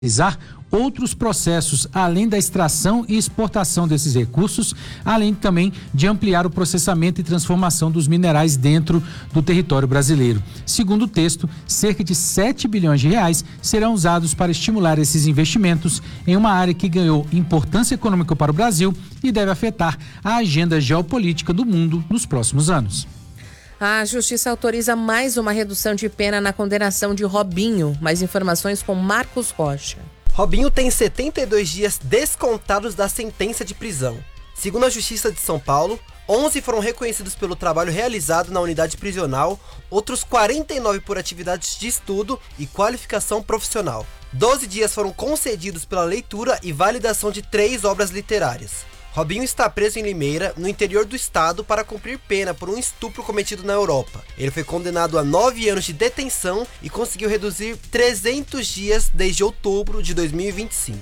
realizar outros processos, além da extração e exportação desses recursos, além também de ampliar o processamento e transformação dos minerais dentro do território brasileiro. Segundo o texto, cerca de 7 bilhões de reais serão usados para estimular esses investimentos em uma área que ganhou importância econômica para o Brasil e deve afetar a agenda geopolítica do mundo nos próximos anos. A Justiça autoriza mais uma redução de pena na condenação de Robinho. Mais informações com Marcos Rocha. Robinho tem 72 dias descontados da sentença de prisão. Segundo a Justiça de São Paulo, 11 foram reconhecidos pelo trabalho realizado na unidade prisional, outros 49 por atividades de estudo e qualificação profissional. 12 dias foram concedidos pela leitura e validação de 3 obras literárias. Robinho está preso em Limeira, no interior do estado, para cumprir pena por um estupro cometido na Europa. Ele foi condenado a 9 anos de detenção e conseguiu reduzir 300 dias desde outubro de 2025.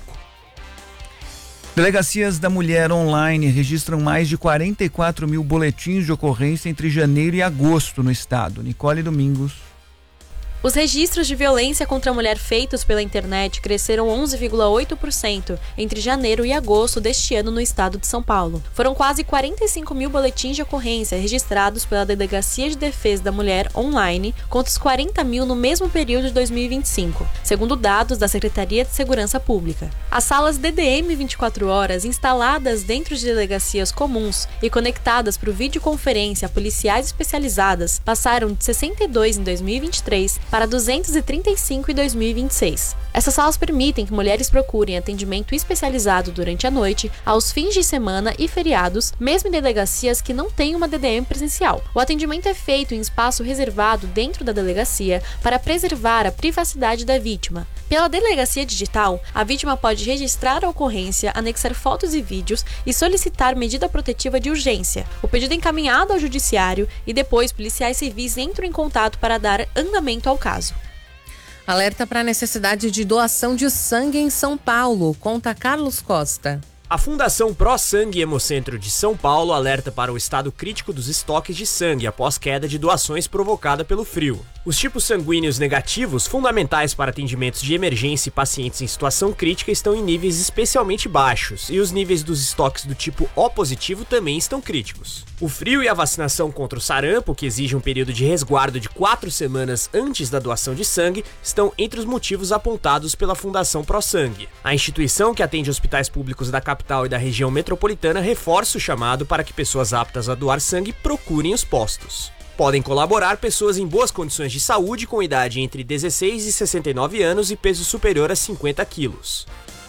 Delegacias da Mulher online registram mais de 44 mil boletins de ocorrência entre janeiro e agosto no estado. Nicole Domingos. Os registros de violência contra a mulher feitos pela internet cresceram 11,8% entre janeiro e agosto deste ano no estado de São Paulo. Foram quase 45 mil boletins de ocorrência registrados pela Delegacia de Defesa da Mulher online, contra os 40 mil no mesmo período de 2025, segundo dados da Secretaria de Segurança Pública. As salas DDM 24 horas instaladas dentro de delegacias comuns e conectadas por videoconferência a policiais especializadas passaram de 62 em 2023 para 235 em 2026. Essas salas permitem que mulheres procurem atendimento especializado durante a noite, aos fins de semana e feriados, mesmo em delegacias que não têm uma DDM presencial. O atendimento é feito em espaço reservado dentro da delegacia para preservar a privacidade da vítima. Pela delegacia digital, a vítima pode registrar a ocorrência, anexar fotos e vídeos e solicitar medida protetiva de urgência. O pedido é encaminhado ao judiciário e depois policiais civis entram em contato para dar andamento ao caso. Alerta para a necessidade de doação de sangue em São Paulo. Conta Carlos Costa. A Fundação Pro Sangue Hemocentro de São Paulo alerta para o estado crítico dos estoques de sangue após queda de doações provocada pelo frio. Os tipos sanguíneos negativos, fundamentais para atendimentos de emergência e pacientes em situação crítica, estão em níveis especialmente baixos, e os níveis dos estoques do tipo O positivo também estão críticos. O frio e a vacinação contra o sarampo, que exige um período de resguardo de 4 semanas antes da doação de sangue, estão entre os motivos apontados pela Fundação Pro Sangue. A instituição, que atende hospitais públicos da capital e da região metropolitana, reforça o chamado para que pessoas aptas a doar sangue procurem os postos. Podem colaborar pessoas em boas condições de saúde com idade entre 16 e 69 anos e peso superior a 50 quilos.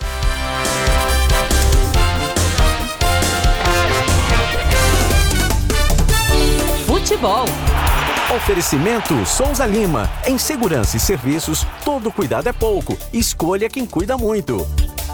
Futebol. Oferecimento Souza Lima. Em segurança e serviços, todo cuidado é pouco. Escolha quem cuida muito.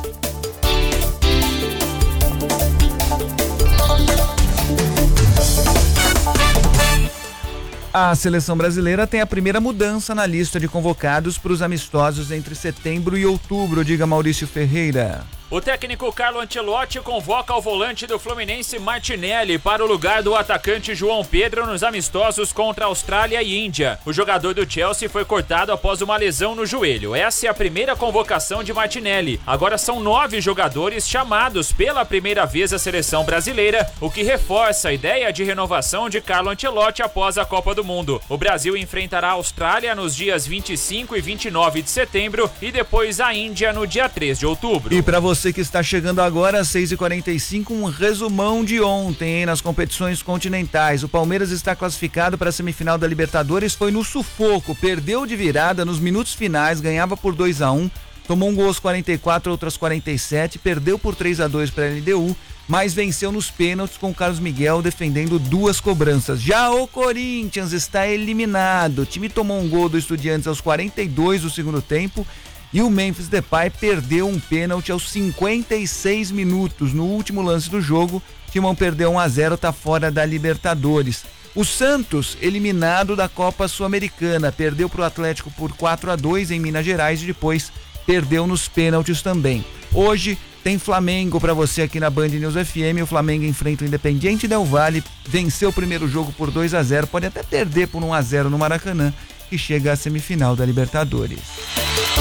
A seleção brasileira tem a primeira mudança na lista de convocados para os amistosos entre setembro e outubro, diga Maurício Ferreira. O técnico Carlo Ancelotti convoca o volante do Fluminense Martinelli para o lugar do atacante João Pedro nos amistosos contra Austrália e Índia. O jogador do Chelsea foi cortado após uma lesão no joelho. Essa é a primeira convocação de Martinelli. Agora são 9 jogadores chamados pela primeira vez à seleção brasileira, o que reforça a ideia de renovação de Carlo Ancelotti após a Copa do Mundo. O Brasil enfrentará a Austrália nos dias 25 e 29 de setembro e depois a Índia no dia 3 de outubro. E para você que está chegando agora às 6h45, um resumão de ontem, hein, nas competições continentais. O Palmeiras está classificado para a semifinal da Libertadores, foi no sufoco, perdeu de virada nos minutos finais, ganhava por 2-1, tomou um gol aos 44, outras 47, perdeu por 3-2 para a LDU, mas venceu nos pênaltis com o Carlos Miguel defendendo 2 cobranças. Já o Corinthians está eliminado, o time tomou um gol do Estudiantes aos 42 do segundo tempo, e o Memphis Depay perdeu um pênalti aos 56 minutos. No último lance do jogo, o Timão perdeu 1-0, está fora da Libertadores. O Santos, eliminado da Copa Sul-Americana, perdeu para o Atlético por 4-2 em Minas Gerais e depois perdeu nos pênaltis também. Hoje tem Flamengo para você aqui na Band News FM. O Flamengo enfrenta o Independiente Del Valle, venceu o primeiro jogo por 2-0, pode até perder por 1-0 no Maracanã, que chega à semifinal da Libertadores.